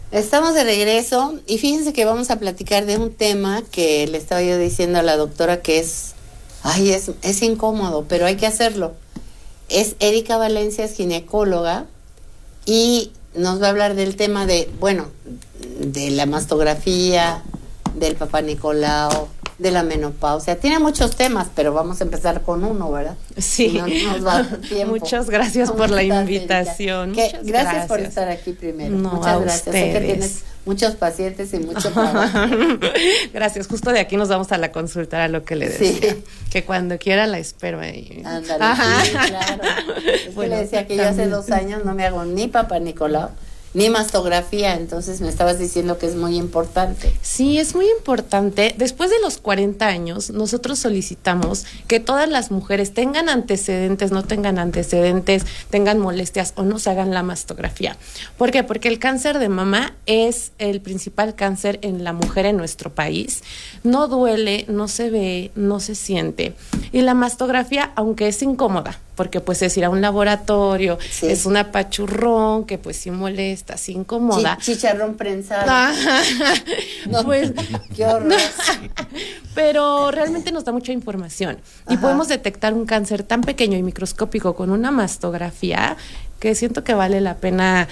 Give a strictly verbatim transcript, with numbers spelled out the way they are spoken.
Estamos de regreso y fíjense que vamos a platicar de un tema que le estaba yo diciendo a la doctora que es, ay, es, es incómodo, pero hay que hacerlo. Es Erika Valencia, es ginecóloga y nos va a hablar del tema de, bueno, de la mastografía, del Papá Nicolau, de la menopausia. Tiene muchos temas, pero vamos a empezar con uno, ¿verdad? Sí. Si no nos va a dar tiempo. Muchas gracias por la invitación. Muchas gracias. gracias por estar aquí primero. No, Muchas gracias. ustedes. Sé que tienes muchos pacientes y mucho trabajo. Gracias. Justo de aquí nos vamos a la consulta, a lo que le decía. Sí. Que cuando quiera la espero ahí. Ándale, sí, claro. Es Bueno, que le decía que yo hace dos años no me hago ni Papá Nicolau ni mastografía, entonces me estabas diciendo que es muy importante. Sí, es muy importante. Después de los cuarenta años, nosotros solicitamos que todas las mujeres tengan antecedentes, no tengan antecedentes, tengan molestias o no se hagan la mastografía. ¿Por qué? Porque el cáncer de mama es el principal cáncer en la mujer en nuestro país. No duele, no se ve, no se siente. Y la mastografía, aunque es incómoda, porque pues es ir a un laboratorio, sí. Es un apachurrón que pues sí molesta, sí incomoda. Ch- chicharrón prensado. No, pues qué horror. No, pero realmente nos da mucha información. Ajá. Y podemos detectar un cáncer tan pequeño y microscópico con una mastografía que siento que vale la pena